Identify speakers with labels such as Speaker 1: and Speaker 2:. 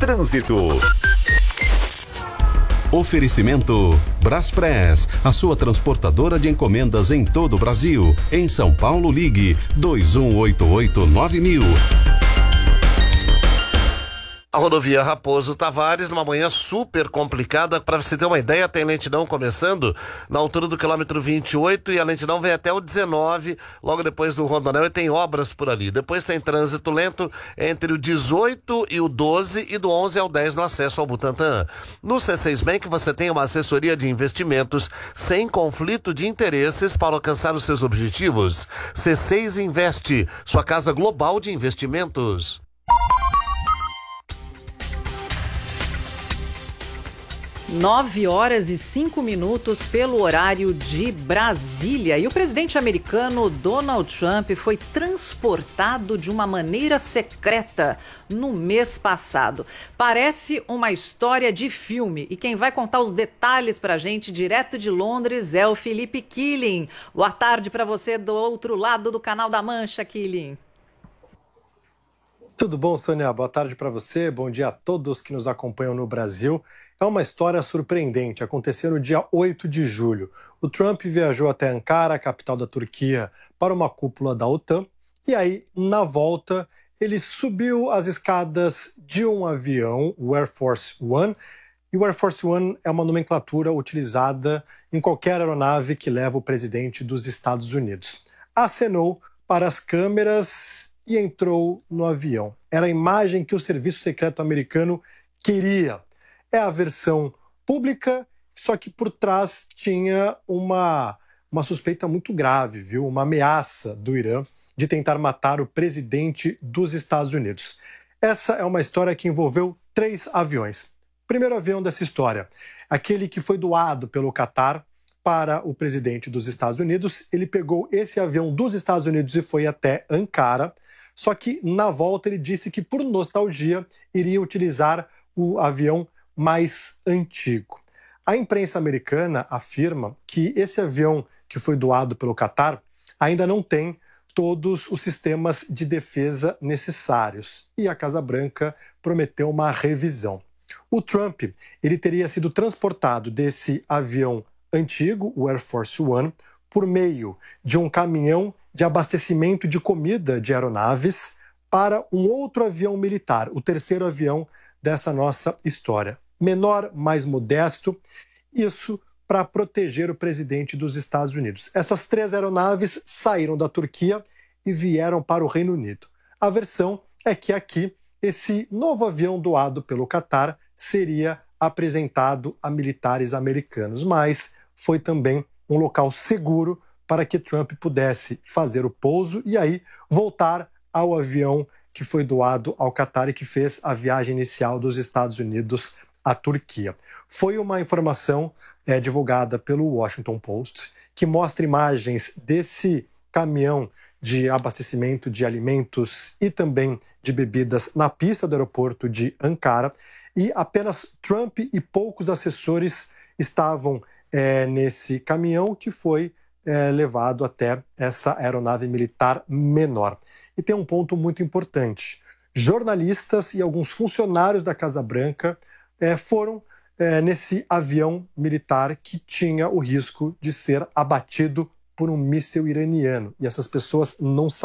Speaker 1: Trânsito.
Speaker 2: Oferecimento Braspress, a sua transportadora de encomendas em todo o Brasil. Em São Paulo, ligue 2188-9000.
Speaker 3: A rodovia Raposo Tavares, numa manhã super complicada. Para você ter uma ideia, tem lentidão começando na altura do quilômetro 28 e a lentidão vem até o 19, logo depois do Rodoanel, e tem obras por ali. Depois tem trânsito lento entre o 18 e o 12 e do 11 ao 10 no acesso ao Butantã. No C6 Bank você tem uma assessoria de investimentos sem conflito de interesses para alcançar os seus objetivos. C6 Investe, sua casa global de investimentos.
Speaker 4: 9h05 pelo horário de Brasília. E o presidente americano Donald Trump foi transportado de uma maneira secreta no mês passado. Parece uma história de filme. E quem vai contar os detalhes pra gente, direto de Londres, é o Felipe Killing. Boa tarde para você do outro lado do Canal da Mancha, Killing.
Speaker 5: Tudo bom, Sônia? Boa tarde para você, bom dia a todos que nos acompanham no Brasil. É uma história surpreendente, aconteceu no dia 8 de julho. O Trump viajou até Ankara, capital da Turquia, para uma cúpula da OTAN, e aí, na volta, ele subiu as escadas de um avião, o Air Force One, e o Air Force One é uma nomenclatura utilizada em qualquer aeronave que leva o presidente dos Estados Unidos. Acenou para as câmeras e entrou no avião. Era a imagem que o Serviço Secreto americano queria. É a versão pública, só que por trás tinha uma suspeita muito grave, viu? Uma ameaça do Irã de tentar matar o presidente dos Estados Unidos. Essa é uma história que envolveu 3 aviões. Primeiro avião dessa história, aquele que foi doado pelo Catar para o presidente dos Estados Unidos. Ele pegou esse avião dos Estados Unidos e foi até Ankara. Só que, na volta, ele disse que, por nostalgia, iria utilizar o avião mais antigo. A imprensa americana afirma que esse avião que foi doado pelo Catar ainda não tem todos os sistemas de defesa necessários. E a Casa Branca prometeu uma revisão. O Trump, ele teria sido transportado desse avião antigo, o Air Force One, por meio de um caminhão de abastecimento de comida de aeronaves para um outro avião militar, o terceiro avião dessa nossa história. Menor, mais modesto, isso para proteger o presidente dos Estados Unidos. Essas 3 aeronaves saíram da Turquia e vieram para o Reino Unido. A versão é que aqui, esse novo avião doado pelo Catar seria apresentado a militares americanos, mas foi também um local seguro para que Trump pudesse fazer o pouso e aí voltar ao avião que foi doado ao Catar e que fez a viagem inicial dos Estados Unidos à Turquia. Foi uma informação divulgada pelo Washington Post, que mostra imagens desse caminhão de abastecimento de alimentos e também de bebidas na pista do aeroporto de Ankara, e apenas Trump e poucos assessores estavam nesse caminhão que foi levado até essa aeronave militar menor. E tem um ponto muito importante. Jornalistas e alguns funcionários da Casa Branca foram nesse avião militar que tinha o risco de ser abatido por um míssil iraniano. E essas pessoas não